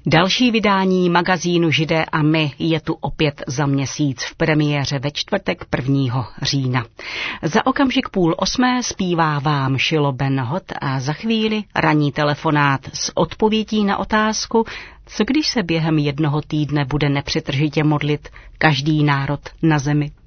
Další vydání magazínu Židé a my je tu opět za měsíc v premiéře ve čtvrtek 1. října. Za okamžik 7:30 zpívá vám Šilo Ben Hot a za chvíli ranní telefonát s odpovědí na otázku, co když se během jednoho týdne bude nepřetržitě modlit každý národ na zemi.